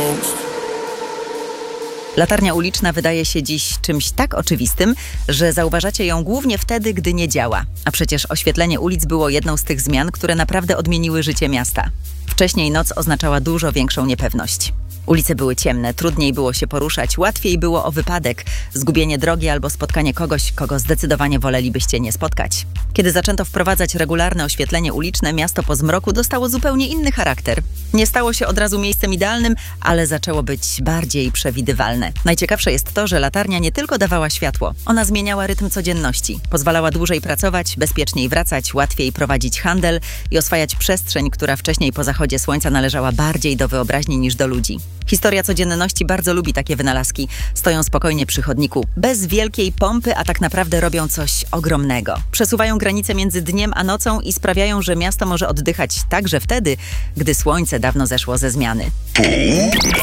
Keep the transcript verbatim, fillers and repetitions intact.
Latarnia uliczna wydaje się dziś czymś tak oczywistym, że zauważacie ją głównie wtedy, gdy nie działa. A przecież oświetlenie ulic było jedną z tych zmian, które naprawdę odmieniły życie miasta. Wcześniej noc oznaczała dużo większą niepewność. Ulice były ciemne, trudniej było się poruszać, łatwiej było o wypadek, zgubienie drogi albo spotkanie kogoś, kogo zdecydowanie wolelibyście nie spotkać. Kiedy zaczęto wprowadzać regularne oświetlenie uliczne, miasto po zmroku dostało zupełnie inny charakter. Nie stało się od razu miejscem idealnym, ale zaczęło być bardziej przewidywalne. Najciekawsze jest to, że latarnia nie tylko dawała światło, ona zmieniała rytm codzienności. Pozwalała dłużej pracować, bezpieczniej wracać, łatwiej prowadzić handel i oswajać przestrzeń, która wcześniej po zachodzie słońca należała bardziej do wyobraźni niż do ludzi. Historia codzienności bardzo lubi takie wynalazki. Stoją spokojnie przy chodniku, bez wielkiej pompy, a tak naprawdę robią coś ogromnego. Przesuwają granice między dniem a nocą i sprawiają, że miasto może oddychać także wtedy, gdy słońce dawno zeszło ze zmiany.